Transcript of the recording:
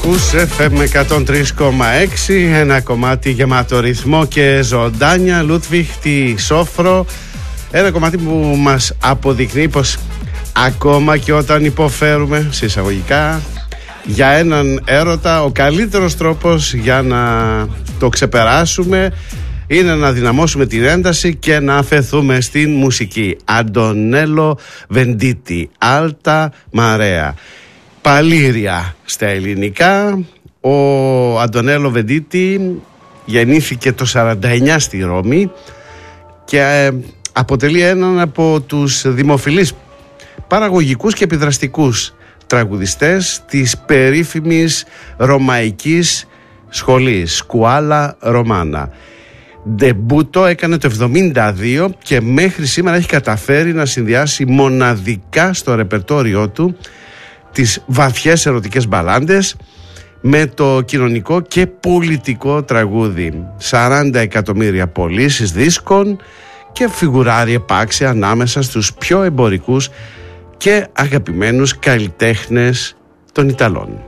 Ακούς FM 103,6, ένα κομμάτι γεμάτο ρυθμό και ζωντάνια. Λούτβιχ τη Σόφρο. Ένα κομμάτι που μας αποδεικνύει πως ακόμα και όταν υποφέρουμε, σε εισαγωγικά, για έναν έρωτα, ο καλύτερος τρόπος για να το ξεπεράσουμε είναι να δυναμώσουμε την ένταση και να αφαιθούμε στην μουσική. Αντωνέλο Βεντίτη, Alta Marea. Παλήρια στα ελληνικά. Ο Αντωνέλο Βεντίτη γεννήθηκε το 49 στη Ρώμη και αποτελεί έναν από τους δημοφιλείς παραγωγικούς και επιδραστικούς τραγουδιστές της περίφημης ρωμαϊκής σχολής Σκουάλα Ρωμάνα. Ντεμπούτο έκανε το 72 και μέχρι σήμερα έχει καταφέρει να συνδυάσει μοναδικά στο ρεπερτόριό του τις βαθιές ερωτικές μπαλάντες με το κοινωνικό και πολιτικό τραγούδι. 40 εκατομμύρια πωλήσεις δίσκων και φιγουράρει επάξια ανάμεσα στους πιο εμπορικούς και αγαπημένους καλλιτέχνες των Ιταλών.